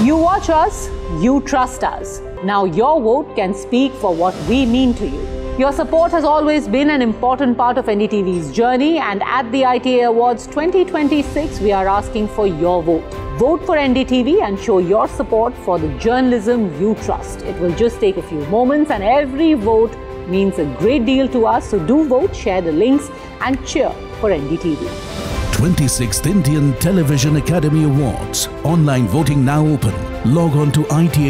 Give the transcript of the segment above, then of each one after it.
You watch us, you trust us. Now your vote can speak for what we mean to you. Your support has always been an important part of NDTV's journey, and at the ITA Awards 2026, we are asking for your vote. Vote for NDTV and show your support for the journalism you trust. It will just take a few moments, and every vote means a great deal to us. So do vote, share the links, and cheer for NDTV. 26th Indian Television Academy Awards. Online voting now open. Log on to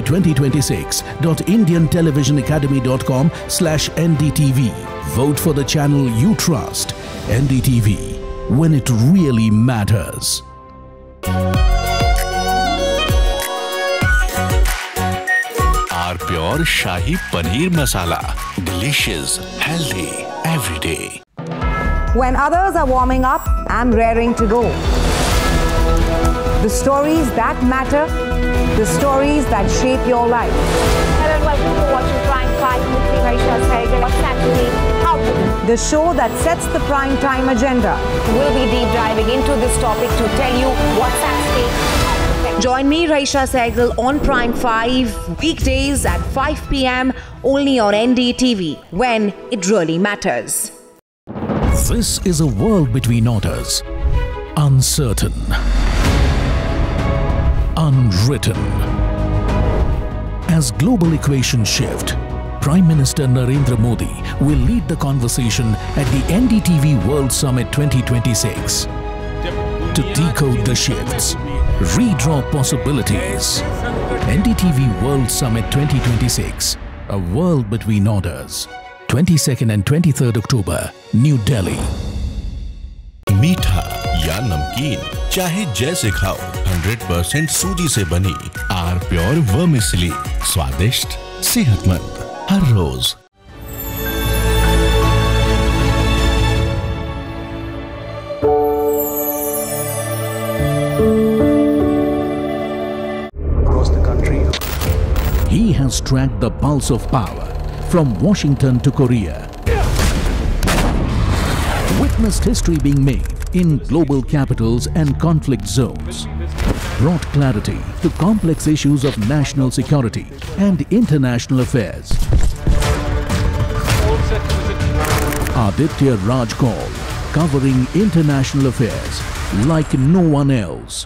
ita2026.indiantelevisionacademy.com/NDTV. Vote for the channel you trust. NDTV, when it really matters. Our pure Shahi Paneer Masala. Delicious, healthy, every day. When others are warming up, I'm raring to go. The stories that matter, the stories that shape your life. Hello and welcome to watching Prime 5 with me, Raisha Sehgal. What's Saturday? How to? The show that sets the prime time agenda. We'll be deep diving into this topic to tell you what's at stake. Join me, Raisha Sehgal, on Prime 5, weekdays at 5 p.m. only on NDTV, when it really matters. This is a world between orders. Uncertain. Unwritten. As global equations shift, Prime Minister Narendra Modi will lead the conversation at the NDTV World Summit 2026 to decode the shifts, redraw possibilities. NDTV World Summit 2026, a world between orders. 22nd and 23rd October, New Delhi. मीठा या नमकीन, चाहे जैसे खाओ, 100% सूजी से बनी are pure vermicelli, स्वादिष्ट, सेहतमंद, हर रोज। Across the country, he has tracked the pulse of power. From Washington to Korea, witnessed history being made in global capitals and conflict zones, brought clarity to complex issues of national security and international affairs. Aditya Raj Kaul, covering international affairs like no one else.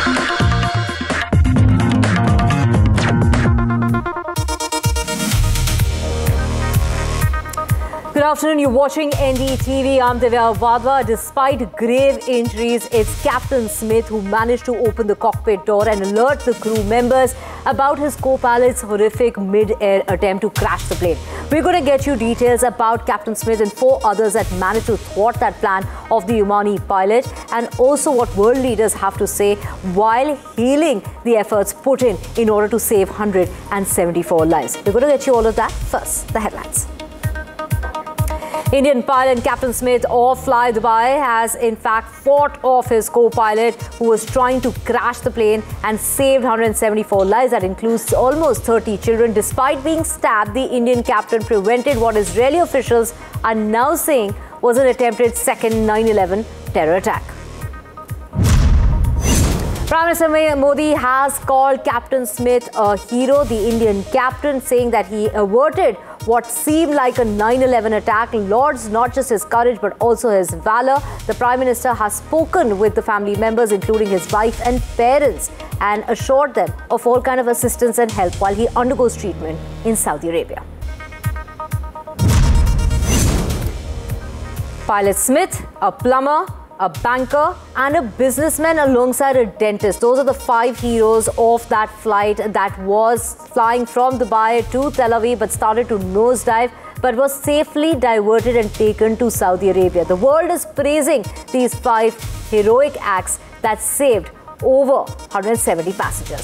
Good afternoon, you're watching NDTV. I'm Divya Vadva. Despite grave injuries, it's Captain Smith who managed to open the cockpit door and alert the crew members about his co-pilot's horrific mid-air attempt to crash the plane. We're going to get you details about Captain Smith and 4 others that managed to thwart that plan of the Omani pilot, and also what world leaders have to say while hailing the efforts put in order to save 174 lives. We're going to get you all of that. First, the headlines. Indian pilot Captain Smith of Fly Dubai has in fact fought off his co-pilot who was trying to crash the plane and saved 174 lives. That includes almost 30 children. Despite being stabbed, the Indian captain prevented what Israeli officials are now saying was an attempted second 9/11 terror attack. Prime Minister Modi has called Captain Smith a hero, the Indian captain, saying that he averted what seemed like a 9/11 attack. Lauds not just his courage but also his valor. The Prime Minister has spoken with the family members, including his wife and parents, and assured them of all kind of assistance and help while he undergoes treatment in Saudi Arabia. Pilot Smith, a plumber, a banker and a businessman alongside a dentist. Those are the 5 heroes of that flight that was flying from Dubai to Tel Aviv but started to nosedive but was safely diverted and taken to Saudi Arabia. The world is praising these 5 heroic acts that saved over 170 passengers.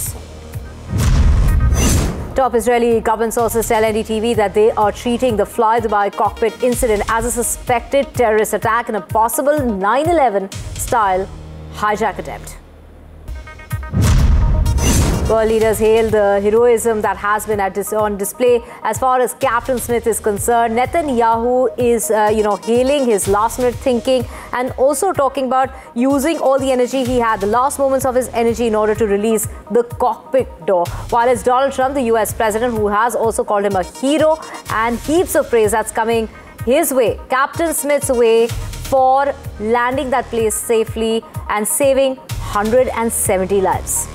Top Israeli government sources tell NDTV that they are treating the Fly Dubai cockpit incident as a suspected terrorist attack and a possible 9/11 style hijack attempt. World leaders hailed the heroism that has been on display as far as Captain Smith is concerned. Netanyahu is, hailing his last-minute thinking and also talking about using all the energy he had, the last moments of his energy in order to release the cockpit door. While it's Donald Trump, the US president, who has also called him a hero and heaps of praise that's coming his way, Captain Smith's way, for landing that place safely and saving 170 lives.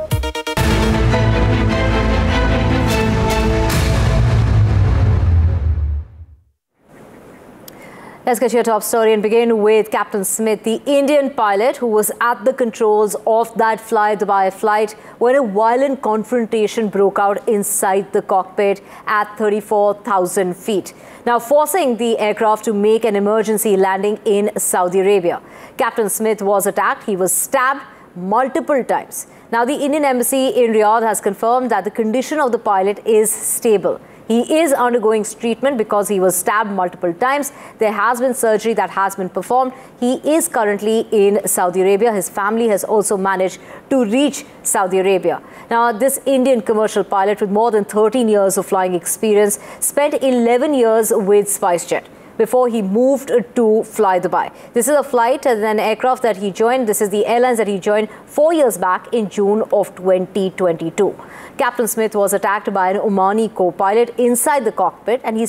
Let's get your top story and begin with Captain Smith, the Indian pilot who was at the controls of that Fly Dubai flight when a violent confrontation broke out inside the cockpit at 34,000 feet. Now forcing the aircraft to make an emergency landing in Saudi Arabia. Captain Smith was attacked. He was stabbed multiple times. Now the Indian embassy in Riyadh has confirmed that the condition of the pilot is stable. He is undergoing treatment because he was stabbed multiple times. There has been surgery that has been performed. He is currently in Saudi Arabia. His family has also managed to reach Saudi Arabia. Now, this Indian commercial pilot with more than 13 years of flying experience spent 11 years with SpiceJet before he moved to Fly Dubai. This is a flight and an aircraft that he joined. This is the airlines that he joined 4 years back in June of 2022. Captain Smith was attacked by an Omani co-pilot inside the cockpit and he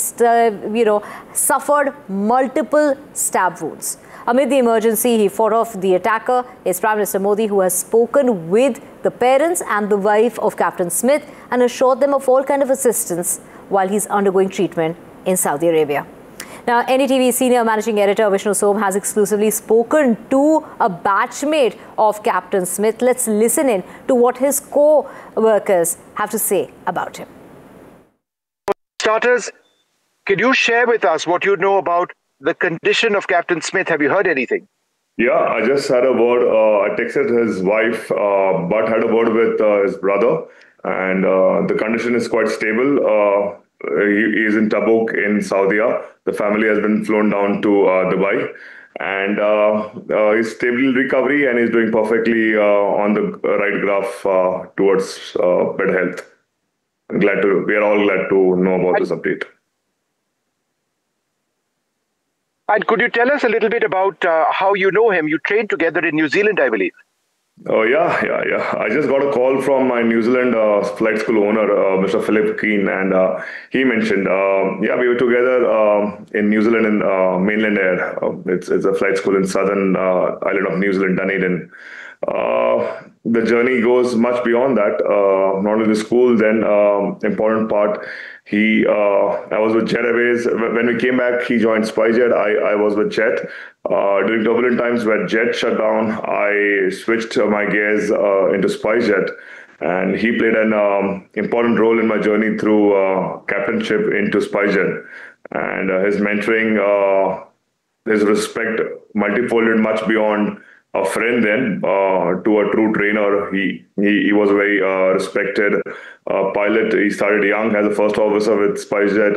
suffered multiple stab wounds. Amid the emergency, he fought off the attacker. It's Prime Minister Modi who has spoken with the parents and the wife of Captain Smith and assured them of all kind of assistance while he's undergoing treatment in Saudi Arabia. Now, NDTV senior managing editor Vishnu Som has exclusively spoken to a batchmate of Captain Smith. Let's listen in to what his co-workers have to say about him. Starters, could you share with us what you know about the condition of Captain Smith? Have you heard anything? Yeah, I just had a word. I texted his wife, but had a word with his brother, and the condition is quite stable. He is in Tabuk in Saudi. The family has been flown down to Dubai, and he's stable in recovery and he's doing perfectly on the right graph towards better health. We are all glad to know about this update. And could you tell us a little bit about how you know him? You trained together in New Zealand, I believe. Oh, yeah. I just got a call from my New Zealand flight school owner, Mr. Philip Keane, and he mentioned, we were together in New Zealand in Mainland Air. It's a flight school in southern island of New Zealand, Dunedin. The journey goes much beyond that. Not only the school, then important part. I was with Jet Airways. When we came back, he joined SpiceJet. I was with Jet. During turbulent times where Jet shut down, I switched my gears into SpiceJet. And he played an important role in my journey through captainship into SpiceJet. And his mentoring, his respect multifolded much beyond a friend then to a true trainer. He was a very respected pilot. He started young as a first officer with SpiceJet,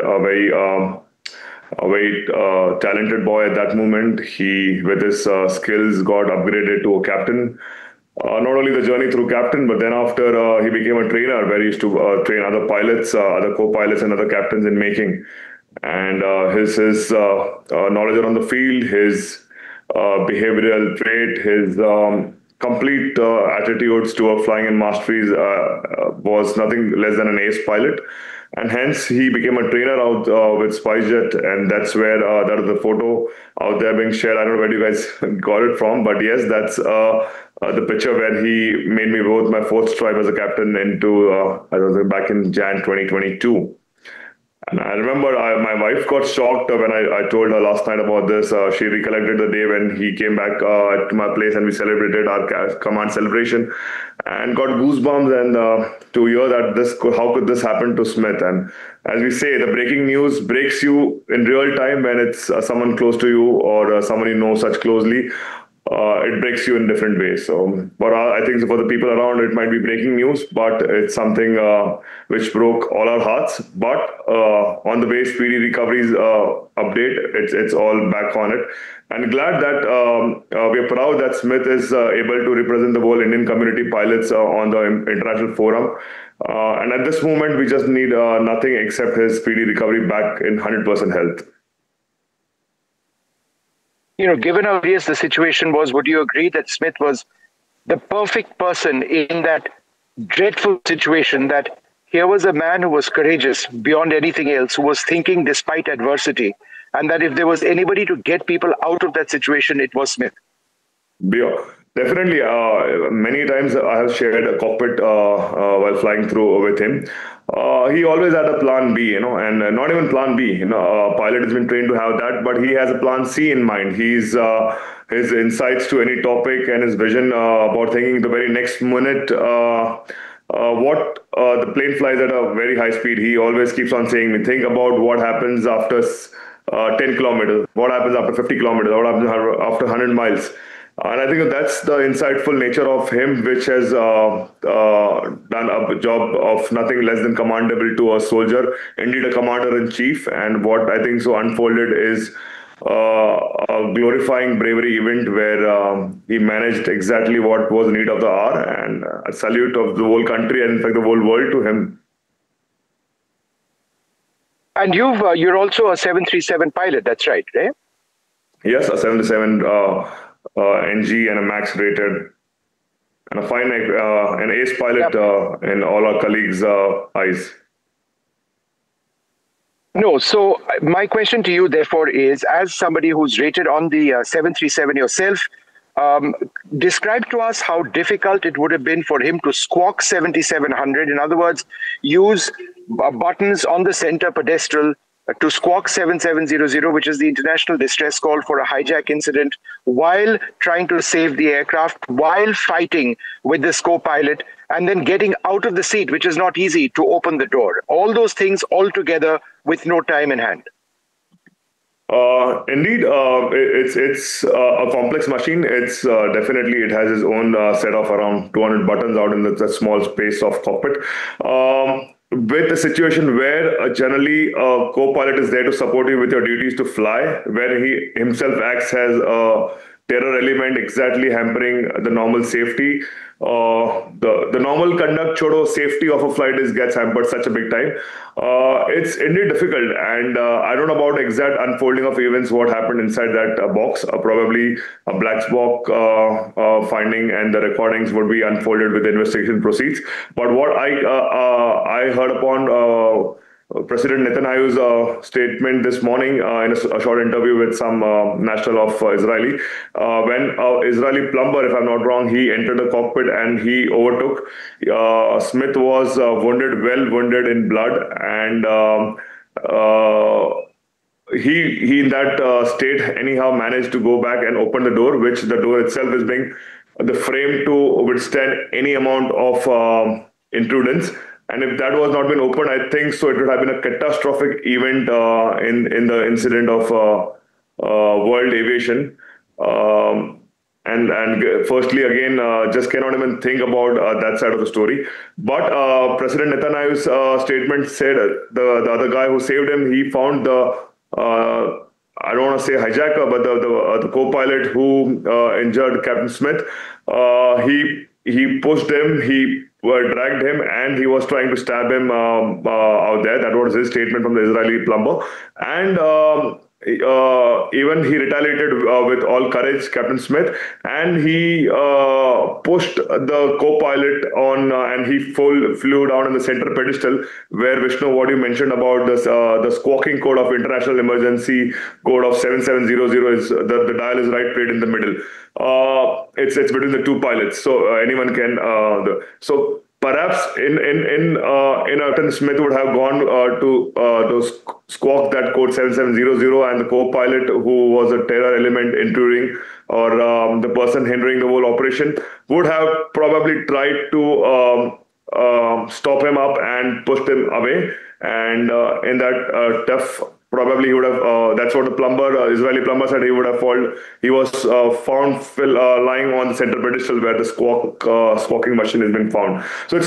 a very talented boy at that moment. He, with his skills, got upgraded to a captain. Not only the journey through captain, but then after he became a trainer where he used to train other pilots, other co-pilots and other captains in making. And his knowledge around the field, his behavioral trait, his complete attitudes towards flying and masteries was nothing less than an ace pilot. And hence he became a trainer out with SpiceJet, and that's where that is the photo out there being shared. I don't know where you guys got it from, but yes, that's the picture where he made me vote my fourth stripe as a captain into I was back in Jan 2022. And I remember my wife got shocked when I told her last night about this. She recollected the day when he came back to my place and we celebrated our command celebration and got goosebumps and to hear that how could this happen to Smith? And as we say, the breaking news breaks you in real time when it's someone close to you or someone you know such closely. It breaks you in different ways. So, but I think for the people around, it might be breaking news, but it's something which broke all our hearts. But on the way speedy recoveries update, it's all back on it. And glad that we are proud that Smith is able to represent the whole Indian community pilots on the international forum. And at this moment, we just need nothing except his speedy recovery back in 100% health. Given how serious the situation was, would you agree that Smith was the perfect person in that dreadful situation, that here was a man who was courageous beyond anything else, who was thinking despite adversity, and that if there was anybody to get people out of that situation, it was Smith? Definitely. Many times I have shared a cockpit while flying through with him. He always had a plan B, and not even plan B. A pilot has been trained to have that, but he has a plan C in mind. His insights to any topic and his vision about thinking the very next minute what the plane flies at a very high speed. He always keeps on saying, think about what happens after 10 kilometers, what happens after 50 kilometers, what happens after 100 miles. And I think that's the insightful nature of him, which has done a job of nothing less than commendable to a soldier, indeed a commander-in-chief. And what I think so unfolded is a glorifying bravery event where he managed exactly what was the need of the hour, and a salute of the whole country and in fact the whole world to him. And you're also a 737 pilot, that's right, right? Yes, a 737 NG and a MAX rated, and a fine an ace pilot in all our colleagues' eyes. No, so my question to you, therefore, is, as somebody who's rated on the 737 yourself, describe to us how difficult it would have been for him to squawk 7700. In other words, use buttons on the center pedestal to squawk 7700, which is the international distress call for a hijack incident, while trying to save the aircraft, while fighting with this co-pilot, and then getting out of the seat, which is not easy, to open the door. All those things all together with no time in hand. Indeed, it's a complex machine. It's definitely, it has its own set of around 200 buttons out in the small space of cockpit. With a situation where generally a co-pilot is there to support you with your duties to fly, where he himself acts as a terror element, exactly hampering the normal safety. The normal conduct, chodo, safety of a flight gets hampered such a big time. It's indeed difficult, and I don't know about exact unfolding of events, what happened inside that box. Probably a black box finding and the recordings would be unfolded with the investigation proceeds. But what I heard upon President Netanyahu's statement this morning in a short interview with some national of Israeli, when an Israeli plumber, if I'm not wrong, he entered the cockpit and he overtook. Smith was well wounded in blood, and he in that state anyhow managed to go back and open the door, which the door itself is being the frame to withstand any amount of intrudence. And if that was not been opened, I think so it would have been a catastrophic event in the incident of world aviation. And firstly, again, just cannot even think about that side of the story. But President Netanyahu's statement said the other guy who saved him, he found the I don't want to say hijacker, but the co-pilot who injured Captain Smith. He pushed him, he dragged him, and he was trying to stab him out there. That was his statement from the Israeli plumber. And even he retaliated with all courage, Captain Smith, and he pushed the co-pilot on, and he flew down in the center pedestal, where Vishnu, what you mentioned about this, the squawking code of international emergency code of 7700 is the dial is right played in the middle. It's between the two pilots, so anyone can. So perhaps Captain Smith would have gone to squawk that code 7700, and the co-pilot, who was a terror element intruding, or the person hindering the whole operation, would have probably tried to stop him up and pushed him away. And in that tough, probably he would have, that's what the plumber, Israeli plumber said, he would have fallen. He was found lying on the center pedestal where the squawking machine has been found. So it's